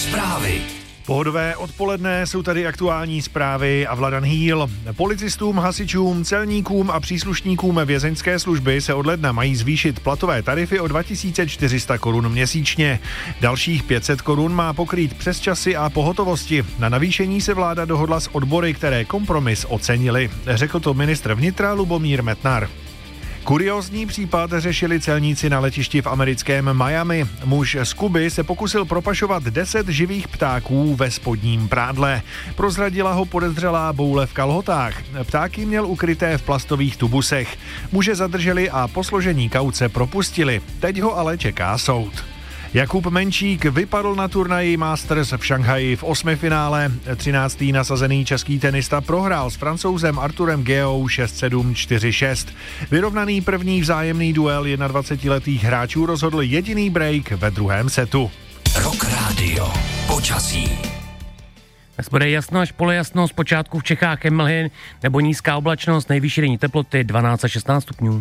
Zprávy. Pohodové odpoledne, jsou tady aktuální zprávy a Vladan Hýl. Policistům, hasičům, celníkům a příslušníkům vězeňské služby se od ledna mají zvýšit platové tarify o 2400 korun měsíčně. Dalších 500 korun má pokrýt přesčasy a pohotovosti. Na navýšení se vláda dohodla s odbory, které kompromis ocenili. Řekl to ministr vnitra Lubomír Metnar. Kuriózní případ řešili celníci na letišti v americkém Miami. Muž z Kuby se pokusil propašovat 10 živých ptáků ve spodním prádle. Prozradila ho podezřelá boule v kalhotách. Ptáky měl ukryté v plastových tubusech. Muže zadrželi a po složení kauce propustili. Teď ho ale čeká soud. Jakub Menčík vypadl na turnaji Masters v Šanghaji v 8. finále. 13. nasazený český tenista prohrál s Francouzem Arturem Geou 6-7, 4-6. Vyrovnaný první vzájemný duel 21letých hráčů rozhodl jediný break ve druhém setu. Rock Radio. Počasí. Dnes bude jasno až polojasno, zpočátku v Čechách je mlhy nebo nízká oblačnost, nejvyšší denní teploty 12 až 16 stupňů.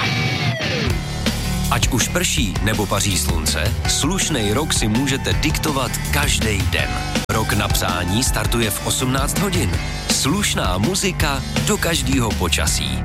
Ať už prší nebo paří slunce, slušnej rok si můžete diktovat každý den. Rok na přání startuje v 18 hodin. Slušná muzika do každého počasí.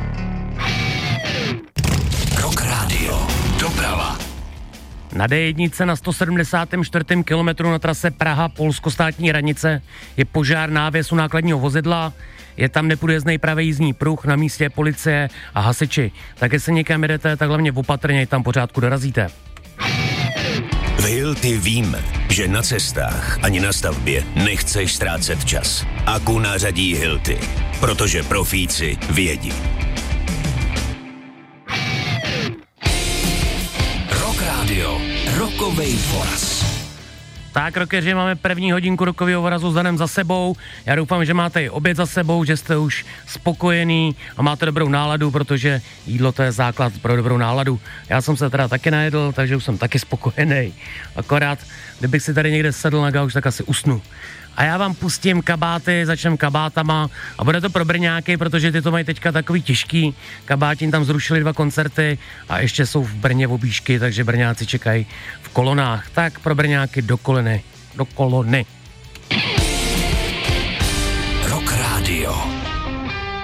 Rock Radio. Doprava. Na D1 na 174. kilometru na trase Praha-Polsko-státní hranice je požár návěsu nákladního vozidla. Je tam neprůjezdný pravý jízdní pruh, na místě policie a hasiči. Tak jestli někam jedete, tak hlavně opatrně, tam pořádku dorazíte. V Hilti víme, že na cestách ani na stavbě nechceš ztrácet čas. Aku nařadí Hilti, protože profíci vědí. Rock Radio. Rokovej voraz. Tak, rockeři, máme první hodinku rokového vorazu s Danem za sebou. Já doufám, že máte i oběd za sebou, že jste už spokojený a máte dobrou náladu, protože jídlo to je základ pro dobrou náladu. Já jsem se teda taky najedl, takže už jsem taky spokojený. Akorát, kdybych si tady někde sedl na gauč, tak asi usnu. A já vám pustím kabáty, začneme kabátama a bude to pro Brňáky, protože ty to mají teďka takový těžký. Kabáti tam zrušili 2 koncerty a ještě jsou v Brně objížky, takže Brňáci čekají v kolonách. Tak pro Brňáky do kolony. Rock Radio.